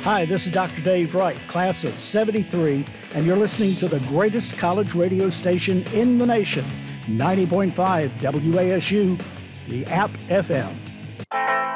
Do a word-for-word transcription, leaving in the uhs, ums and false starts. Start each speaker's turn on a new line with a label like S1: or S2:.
S1: Hi, this is Doctor Dave Wright, class of seventy-three, and you're listening to the greatest college radio station in the nation, ninety point five W A S U, the App F M.